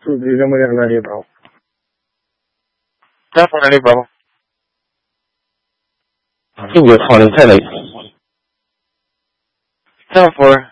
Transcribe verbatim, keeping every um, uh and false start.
Two, three, number ninety, bro. Definitely, bro. I think you're calling ten eight. Ten four.